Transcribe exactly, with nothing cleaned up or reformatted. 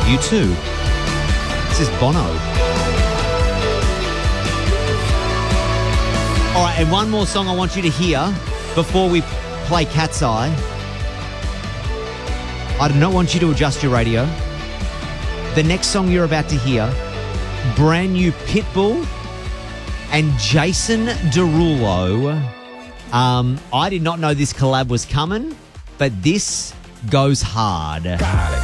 You too. This is Bono. All right, and one more song I want you to hear before we play Cat's Eye. I do not want you to adjust your radio. The next song you're about to hear, brand new Pitbull and Jason Derulo. Um, I did not know this collab was coming, but this goes hard. Got it.